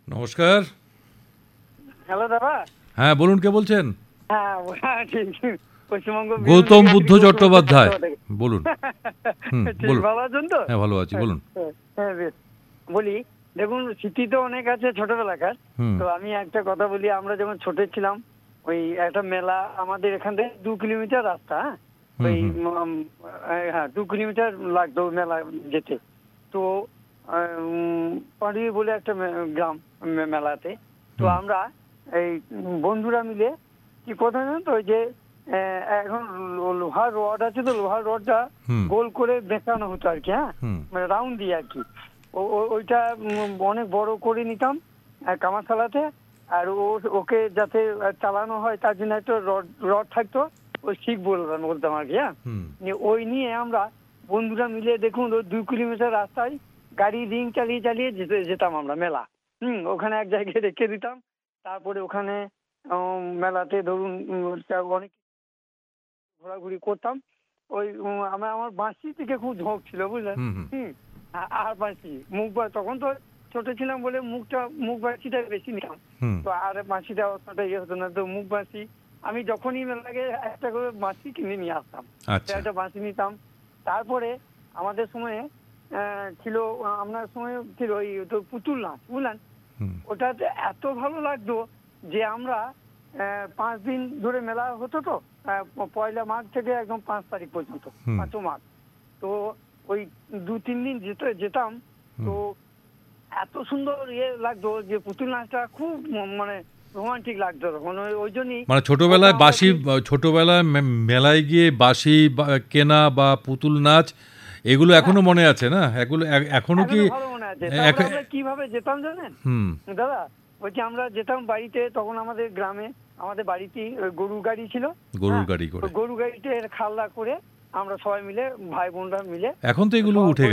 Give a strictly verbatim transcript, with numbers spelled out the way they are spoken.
নমস্কার। হ্যালো দাদা। হ্যাঁ বলুন, কে বলছেন? হ্যাঁ পশ্চিমবঙ্গ গৌতম বুদ্ধ চট্টোপাধ্যায় বলুন। হুম ঠিক, বলুন। ভালো আছেন তো? হ্যাঁ ভালো আছি, বলুন। হ্যাঁ বেশ। বলি, দেখুন স্মৃতি তো অনেক আছে ছোটবেলাকার। হুম তো আমি একটা কথা বলি, আমরা যখন ছোট ছিলাম ওই একটা মেলা আমাদের এখান থেকে দু কিলোমিটার রাস্তা, হ্যাঁ হুম ওই হুম উম, হ্যাঁ দু কিলোমিটার লাগতো ওই মেলা যেতে। তো উম, পাঁডুই বলে একটা মে- গ্রাম মে- মেলাতে। তো হুম আমরা এই বন্ধুরা মিলে কি কথা জানেন তো, ওই যে আহ, এখন লো- লোহার রড আছে, তো লোহার রডটা হুম গোল করে বেঁকানো হতো আর কি, হ্যাঁ হুম মানে রাউন্ড দিয়ে আর কি। ও- ও- ওইটা উম, অনেক বড় করে নিতাম আহ, কামারশালাতে। আর ও ওকে যাতে আহ, চালানো হয় তার জন্য একটা রড রড থাকতো, ওই শিক বলতাম বলতাম আর কি, হ্যাঁ। হুম নিয়ে ওই নিয়ে আমরা বন্ধুরা মিলে দেখুন ওই দুই কিলোমিটার রাস্তায় গাড়ি রিং চালিয়ে চালিয়ে যেতে যেতাম আমরা মেলা। হুম ওখানে এক জায়গায় রেখে দিতাম। তারপরে ওখানে উম, মেলাতে ধরুন উম, তা অনেক ঘোরাঘুরি করতাম। ওই উম, আমার আমার বাঁশি থেকে খুব ঝোঁক ছিল, বুঝলেন। হুম হুম হুম আ- আর বাঁশি মুখ বা তখন তো ছোট ছিলাম বলে মুখটা মুখ বাঁশিটা বেশি নিতাম। হুম তো আর বাঁশিটা অতটা ইয়ে হতো না, তো মুখ বাঁশি আমি যখনই মেলাকে একটা করে বাঁশি কিনে নিয়ে আসতাম। তো আচ্ছা। একটা বাঁশি নিতাম। তারপরে আমাদের সময়ে আহ, ছিল, আপনার সময় ছিল ওই তো পুতুল নাচ, বুঝলেন। হুম ওটাতে এত ভালো লাগতো যে আমরা আহ, পাঁচ দিন ধরে মেলা হতো তো, আহ, পয়লা মাঘ থেকে একদম পাঁচ তারিখ পর্যন্ত, হুম পাঁচও মাঘ। তো ওই দু তিন দিন যেতে যেতাম। তো হুম এত সুন্দর ইয়ে লাগতো যে পুতুল নাচটা খুব ম- মানে রোমান্টিক লাগতো তখন। ওই ওই জন্যই মানে ওটা ছোটবেলায় আমরা বাঁশি, কি ছোটবেলায় মে- মেলায় গিয়ে বাঁশি বা- কেনা বা পুতুল নাচ, এগুলো হ্যাঁ এখনো মনে আছে না? এগুলো এ- এখনো কি? এখনো ভালো মনে আছে। তারপরে এক- আমরা কিভাবে যেতাম জানেন হুম দাদা? বলছি আমরা যেতাম বাড়িতে, তখন আমাদের গ্রামে আমাদের বাড়িতেই ওই গরুর গাড়ি ছিল। গরুর হ্যাঁ গাড়ি ওই করে। গরু গাড়িতে খাল্লা করে আমরা সবাই মিলে ভাই বোনরা মিলে এখন তো এগুলো সব উঠে